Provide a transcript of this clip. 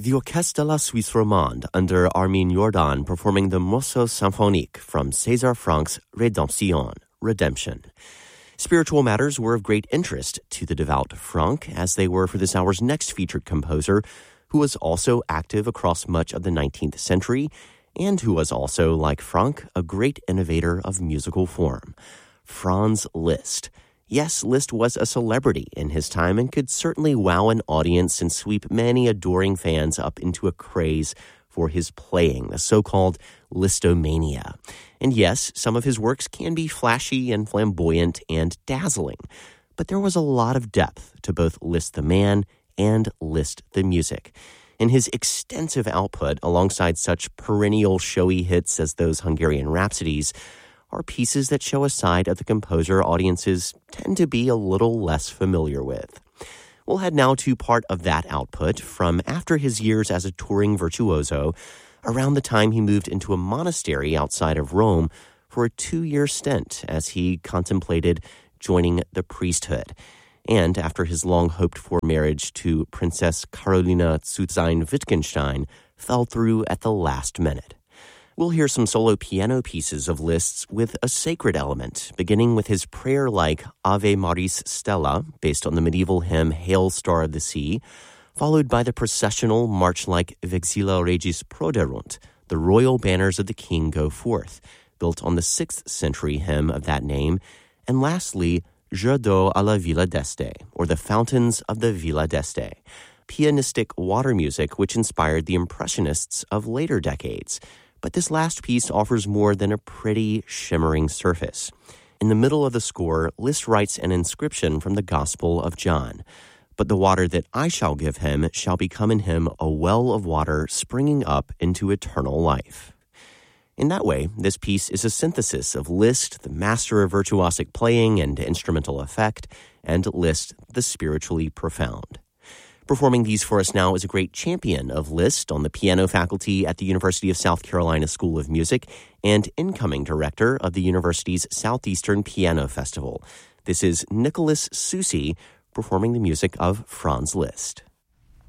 the Orchestre de la Suisse Romande under Armin Jordan performing the Morceau Symphonique from César Franck's Rédemption, Redemption. Spiritual matters were of great interest to the devout Franck, as they were for this hour's next featured composer, who was also active across much of the 19th century, and who was also, like Franck, a great innovator of musical form. Franz Liszt. Yes, Liszt was a celebrity in his time and could certainly wow an audience and sweep many adoring fans up into a craze for his playing, the so-called Listomania. And yes, some of his works can be flashy and flamboyant and dazzling, but there was a lot of depth to both Liszt the man and Liszt the music. In his extensive output, alongside such perennial showy hits as those Hungarian Rhapsodies, are pieces that show a side of the composer audiences tend to be a little less familiar with. We'll head now to part of that output from after his years as a touring virtuoso, around the time he moved into a monastery outside of Rome for a 2-year stint as he contemplated joining the priesthood, and after his long-hoped-for marriage to Princess Carolina zu Sayn-Wittgenstein fell through at the last minute. We'll hear some solo piano pieces of Liszt's with a sacred element, beginning with his prayer-like Ave Maris Stella, based on the medieval hymn Hail Star of the Sea, followed by the processional march-like Vexilla Regis Proderunt, the royal banners of the king go forth, built on the 6th century hymn of that name, and lastly, Jeux d'eau à la Villa d'Este, or the Fountains of the Villa d'Este, pianistic water music which inspired the Impressionists of later decades. But this last piece offers more than a pretty, shimmering surface. In the middle of the score, Liszt writes an inscription from the Gospel of John. But the water that I shall give him shall become in him a well of water springing up into eternal life. In that way, this piece is a synthesis of Liszt, the master of virtuosic playing and instrumental effect, and Liszt, the spiritually profound. Performing these for us now is a great champion of Liszt on the piano faculty at the University of South Carolina School of Music and incoming director of the university's Southeastern Piano Festival. This is Nicholas Soucy performing the music of Franz Liszt.